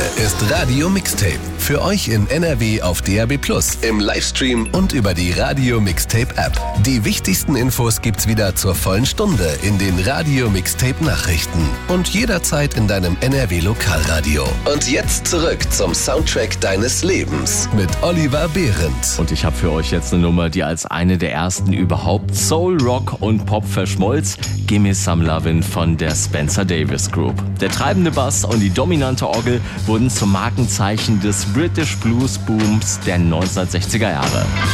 ist Radio Mixtape. Für euch in NRW auf DAB+, im Livestream und über die Radio Mixtape App. Die wichtigsten Infos gibt's wieder zur vollen Stunde in den Radio Mixtape Nachrichten und jederzeit in deinem NRW Lokalradio. Und jetzt zurück zum Soundtrack deines Lebens mit Oliver Behrendt. Und ich habe für euch jetzt eine Nummer, die als eine der ersten überhaupt Soul, Rock und Pop verschmolz. Gimme Some Lovin' von der Spencer Davis Group. Der treibende Bass und die dominante Orgel wurden zum Markenzeichen des British Blues Booms der 1960er Jahre.